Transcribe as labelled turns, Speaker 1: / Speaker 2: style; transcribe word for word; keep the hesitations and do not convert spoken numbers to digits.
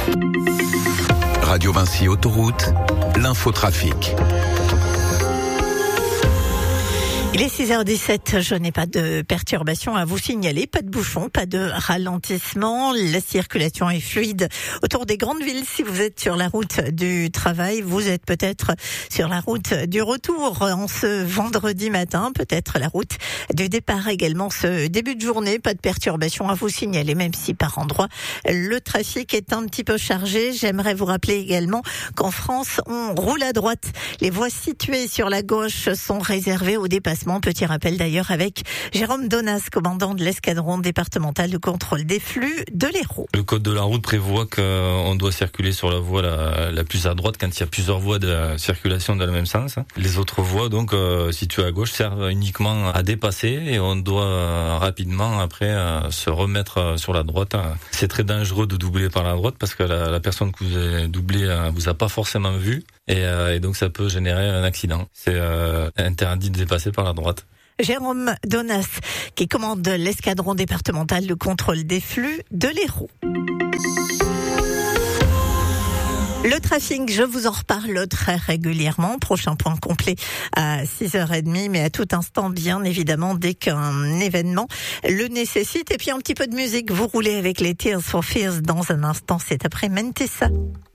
Speaker 1: Radio Vinci Autoroute, l'infotrafic.
Speaker 2: Il est six heures dix-sept, je n'ai pas de perturbation à vous signaler, pas de bouchons, pas de ralentissement, la circulation est fluide autour des grandes villes. Si vous êtes sur la route du travail, vous êtes peut-être sur la route du retour en ce vendredi matin, peut-être la route du départ également ce début de journée, pas de perturbation à vous signaler, même si par endroits le trafic est un petit peu chargé. J'aimerais vous rappeler également qu'en France, on roule à droite. Les voies situées sur la gauche sont réservées au dépassement. Petit rappel d'ailleurs avec Jérôme Donnas, commandant de l'escadron départemental de contrôle des flux de l'Hérault.
Speaker 3: Le code de la route prévoit qu'on doit circuler sur la voie la, la plus à droite quand il y a plusieurs voies de circulation dans le même sens. Les autres voies, donc euh, situées à gauche, servent uniquement à dépasser et on doit euh, rapidement après euh, se remettre euh, sur la droite. C'est très dangereux de doubler par la droite parce que la, la personne que vous avez doublée euh, vous a pas forcément vu et, euh, et donc ça peut générer un accident. C'est euh, interdit de dépasser par la droite.
Speaker 2: Jérôme Donnas, qui commande l'escadron départemental de contrôle des flux de l'Hérault. Le trafic, je vous en reparle très régulièrement. Prochain point complet à six heures trente, mais à tout instant, bien évidemment, dès qu'un événement le nécessite. Et puis un petit peu de musique, vous roulez avec les Tears for Fears dans un instant, c'est après Mentessa.